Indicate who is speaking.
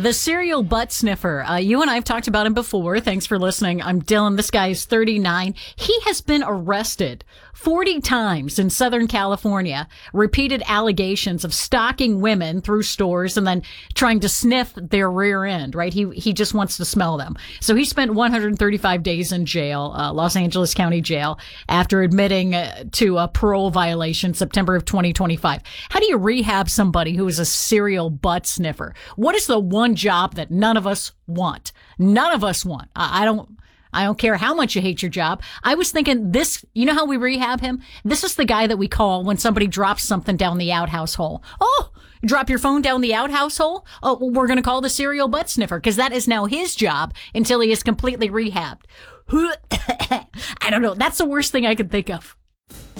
Speaker 1: The serial butt sniffer. You and I have talked about him before. Thanks for listening. I'm Dylan. This guy is 39. He has been arrested 40 times in Southern California. Repeated allegations of stalking women through stores and then trying to sniff their rear end, right? He just wants to smell them. So he spent 135 days in jail, Los Angeles County Jail, after admitting to a parole violation September of 2025. How do you rehab somebody who is a serial butt sniffer? What is the one job that none of us want? None of us want. I don't care how much you hate your job. I was thinking this, you know how we rehab him? This is the guy that we call when somebody drops something down the outhouse hole. Oh, drop your phone down the outhouse hole? Oh, well, we're going to call the serial butt sniffer because that is now his job until he is completely rehabbed. I don't know. That's the worst thing I could think of.